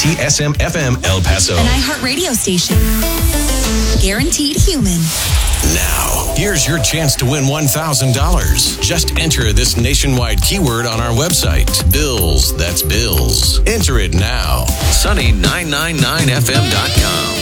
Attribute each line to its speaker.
Speaker 1: WTSM FM El Paso.
Speaker 2: An iHeartRadio station. Guaranteed human.
Speaker 1: Now, here's your chance to win $1,000. Just enter this nationwide keyword on our website. Bills, that's bills. Enter it now. Sunny999fm.com.